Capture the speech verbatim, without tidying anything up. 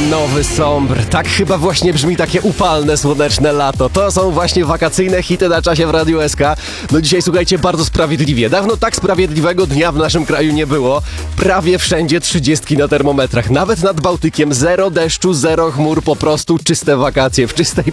Nowy Sombr. Tak chyba właśnie brzmi takie upalne, słoneczne lato. To są właśnie wakacyjne hity na czasie w Radiu S K. No dzisiaj słuchajcie, bardzo sprawiedliwie. Dawno tak sprawiedliwego dnia w naszym kraju nie było. Prawie wszędzie trzydziestki na termometrach. Nawet nad Bałtykiem zero deszczu, zero chmur, po prostu czyste wakacje w czystej